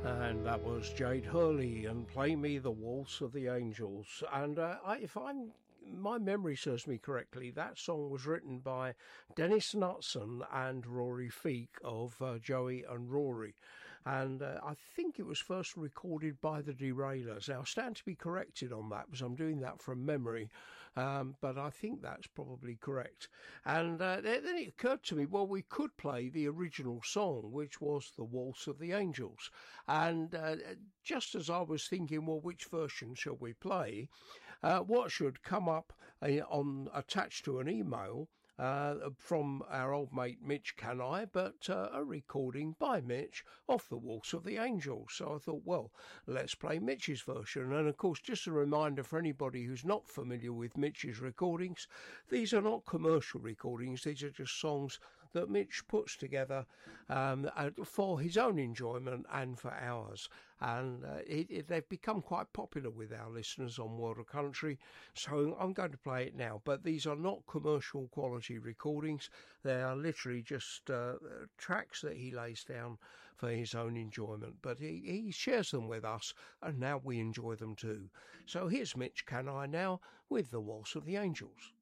And that was Jade Hurley and Play Me the Waltz of the Angels. And if my memory serves me correctly, that song was written by Dennis Knutson and Rory Feek of Joey and Rory. And I think it was first recorded by the Derailers. Now, I stand to be corrected on that because I'm doing that from memory, but I think that's probably correct. And then it occurred to me, well, we could play the original song, which was The Waltz of the Angels. And just as I was thinking, well, which version shall we play, what should come up attached to an email from our old mate Mitch Canai, but a recording by Mitch of The Waltz of the Angels. So I thought, well, let's play Mitch's version. And of course, just a reminder for anybody who's not familiar with Mitch's recordings, these are not commercial recordings. These are just songs that Mitch puts together for his own enjoyment and for ours. And they've become quite popular with our listeners on World of Country, so I'm going to play it now. But these are not commercial quality recordings. They are literally just tracks that he lays down for his own enjoyment. But he shares them with us, and now we enjoy them too. So here's Mitch Canai now with The Waltz of the Angels.